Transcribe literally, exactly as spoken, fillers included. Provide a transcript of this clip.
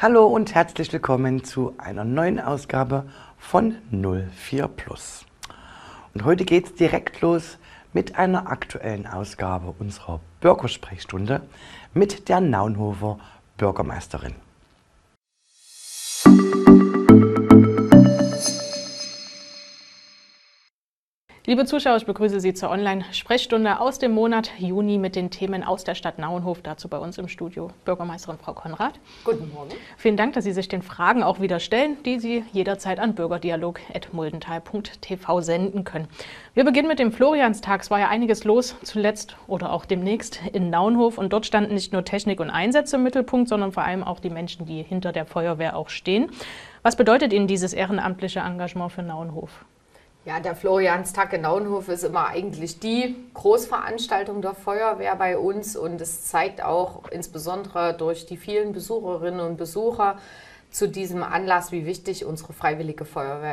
Hallo und herzlich willkommen zu einer neuen Ausgabe von null vier Plus. Und heute geht es direkt los mit einer aktuellen Ausgabe unserer Bürgersprechstunde mit der Naunhofer Bürgermeisterin. Liebe Zuschauer, ich begrüße Sie zur Online-Sprechstunde aus dem Monat Juni mit den Themen aus der Stadt Naunhof. Dazu bei uns im Studio Bürgermeisterin Frau Konrad. Guten Morgen. Vielen Dank, dass Sie sich den Fragen auch wieder stellen, die Sie jederzeit an bürgerdialog at muldental punkt t v senden können. Wir beginnen mit dem Florianstag. Es war ja einiges los, zuletzt oder auch demnächst in Naunhof. Und dort standen nicht nur Technik und Einsätze im Mittelpunkt, sondern vor allem auch die Menschen, die hinter der Feuerwehr auch stehen. Was bedeutet Ihnen dieses ehrenamtliche Engagement für Naunhof? Ja, der Florianstag in Naunhof ist immer eigentlich die Großveranstaltung der Feuerwehr bei uns und es zeigt auch insbesondere durch die vielen Besucherinnen und Besucher zu diesem Anlass, wie wichtig unsere Freiwillige Feuerwehr